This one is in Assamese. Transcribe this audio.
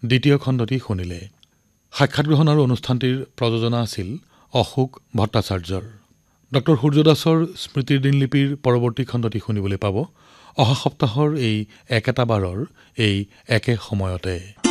দ্বিতীয় খণ্ডটি শুনিলে সাক্ষাৎ গ্ৰহণ আৰু অনুষ্ঠানটিৰ প্ৰযোজনা আছিল অশোক ভট্টাচাৰ্যৰ ডক্টৰ সূৰ্য দাসৰ স্মৃতিৰ দিনলিপিৰ পৰৱৰ্তী খণ্ডটি শুনিবলৈ পাব অহা সপ্তাহৰ এই একেটা বাৰৰ এই একে সময়তে